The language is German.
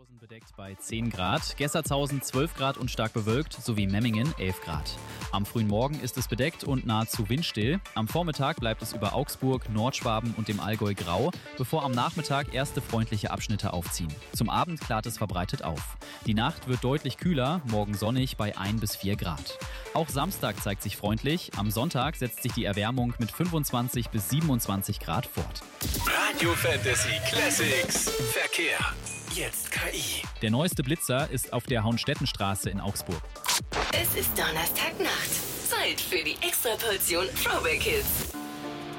Recklinghausen bedeckt bei 10 Grad, Gessertshausen 12 Grad und stark bewölkt, sowie Memmingen 11 Grad. Am frühen Morgen ist es bedeckt und nahezu windstill. Am Vormittag bleibt es über Augsburg, Nordschwaben und dem Allgäu grau, bevor am Nachmittag erste freundliche Abschnitte aufziehen. Zum Abend klart es verbreitet auf. Die Nacht wird deutlich kühler, morgen sonnig bei 1 bis 4 Grad. Auch Samstag zeigt sich freundlich. Am Sonntag setzt sich die Erwärmung mit 25 bis 27 Grad fort. Radio Fantasy Classics Verkehr. Jetzt KI. Der neueste Blitzer ist auf der Hauenstettenstraße in Augsburg. Es ist Donnerstagnacht. Zeit für die Extraportion Throwback Hits.